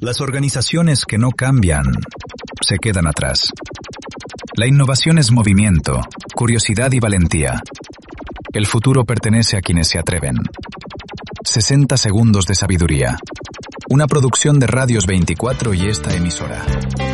Las organizaciones que no cambian se quedan atrás. La innovación es movimiento, curiosidad y valentía. El futuro pertenece a quienes se atreven. 60 segundos de sabiduría. Una producción de Radios 24 y esta emisora.